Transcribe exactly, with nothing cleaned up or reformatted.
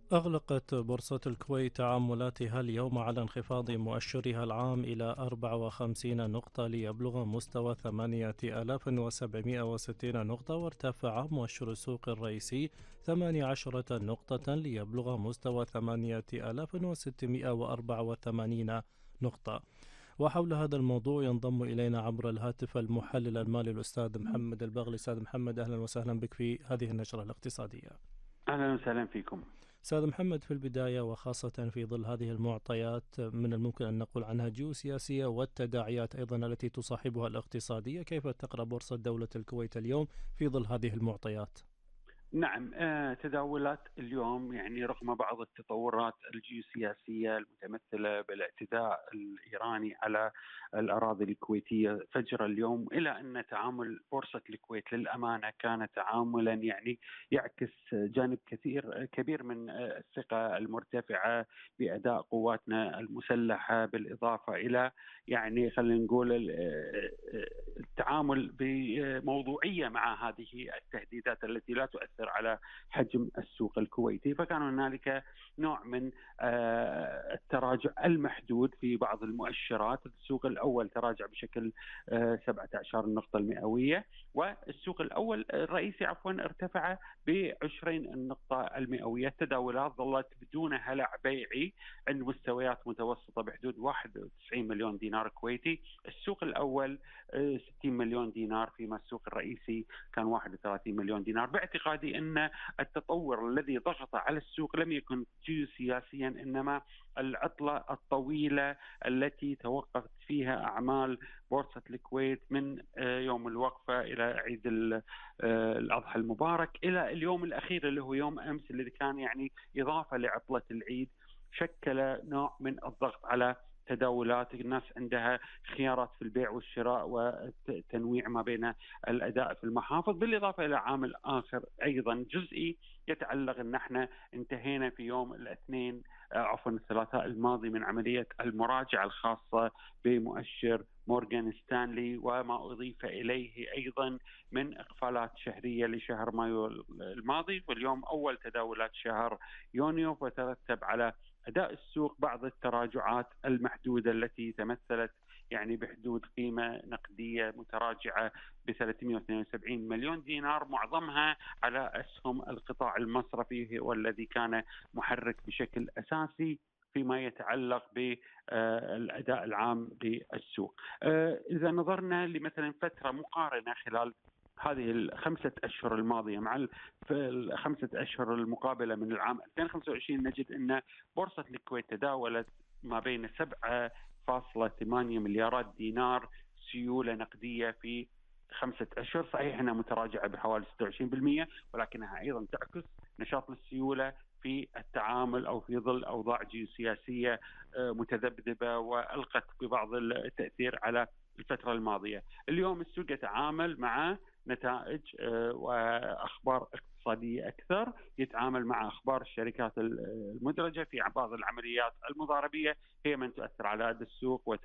أغلقت بورصة الكويت تعاملاتها اليوم على انخفاض مؤشرها العام إلى أربعة وخمسين نقطة ليبلغ مستوى ثمانية آلاف وسبعمائة وستين نقطة، وارتفع مؤشر السوق الرئيسي ثمانية عشر نقطة ليبلغ مستوى ثمانية آلاف وستمائة وأربعة وثمانين نقطة. وحول هذا الموضوع ينضم إلينا عبر الهاتف المحلل المالي الأستاذ محمد البغلي. أستاذ محمد، أهلا وسهلا بك في هذه النشرة الاقتصادية. أهلا وسهلا فيكم. أستاذ محمد، في البداية وخاصة في ظل هذه المعطيات من الممكن أن نقول عنها جيوسياسية والتداعيات أيضا التي تصاحبها الاقتصادية، كيف تقرأ بورصة دولة الكويت اليوم في ظل هذه المعطيات؟ نعم، آه، تداولات اليوم يعني رغم بعض التطورات الجيوسياسية المتمثلة بالاعتداء الإيراني على الأراضي الكويتية فجر اليوم، إلى أن تعامل بورصة الكويت للأمانة كان تعاملا يعني يعكس جانب كثير كبير من الثقة المرتفعة بأداء قواتنا المسلحة، بالإضافة إلى يعني خلينا نقول التعامل بموضوعية مع هذه التهديدات التي لا تؤثر على حجم السوق الكويتي. فكان هنالك نوع من التراجع المحدود في بعض المؤشرات. السوق الأول تراجع بشكل سبعة عشر نقطة المئوية، والسوق الأول الرئيسي عفوا ارتفع بعشرين النقطة المئوية. التداولات ظلت بدون هلع بيعي عند مستويات متوسطة بحدود واحد وتسعين مليون دينار كويتي. السوق الأول ستين مليون دينار، فيما السوق الرئيسي كان واحد وثلاثين مليون دينار. باعتقادي أن التطور الذي ضغط على السوق لم يكن جيوسياسيا، إنما العطلة الطويلة التي توقفت فيها أعمال بورصة الكويت من يوم الوقفة إلى عيد الأضحى المبارك إلى اليوم الأخير اللي هو يوم أمس، الذي كان يعني إضافة لعطلة العيد، شكل نوع من الضغط على تداولات الناس. عندها خيارات في البيع والشراء وتنويع ما بين الأداء في المحافظ، بالإضافة إلى عامل آخر أيضا جزئي يتعلق أن احنا انتهينا في يوم الاثنين عفوا الثلاثاء الماضي من عملية المراجعة الخاصة بمؤشر مورغان ستانلي، وما أضيف إليه أيضا من إقفالات شهرية لشهر مايو الماضي، واليوم أول تداولات شهر يونيو. وترتب على أداء السوق بعض التراجعات المحدودة التي تمثلت يعني بحدود قيمة نقدية متراجعة ب ثلاثمائة واثنين وسبعين مليون دينار، معظمها على أسهم القطاع المصرفي والذي كان محرك بشكل أساسي فيما يتعلق بالأداء العام للسوق. إذا نظرنا لمثلا فترة مقارنة خلال هذه الخمسة أشهر الماضية مع الخمسة أشهر المقابلة من العام ألفين وخمسة وعشرين، نجد أن بورصة الكويت تداولت ما بين سبعة فاصلة ثمانية مليارات دينار سيولة نقدية في خمسة أشهر. صحيح أنها متراجعة بحوالي ستة وعشرين بالمئة، ولكنها أيضا تعكس نشاط السيولة في التعامل أو في ظل أوضاع جيوسياسية متذبذبة وألقت ببعض التأثير على الفترة الماضية. اليوم السوق يتعامل مع نتائج وأخبار اقتصادية أكثر، يتعامل مع أخبار الشركات المدرجة في بعض العمليات المضاربية، هي من تؤثر على هذا السوق